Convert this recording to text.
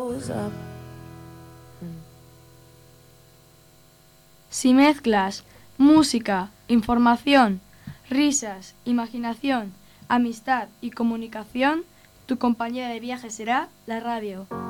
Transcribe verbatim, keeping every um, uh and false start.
goes up. Si mezclas música, información, risas, imaginación, amistad y comunicación, tu compañera de viaje será la radio.